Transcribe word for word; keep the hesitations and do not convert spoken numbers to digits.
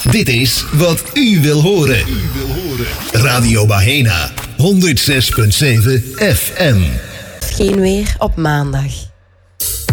Dit is wat u wil horen. Radio Bahena, honderd zes komma zeven F M. Geen weer op maandag.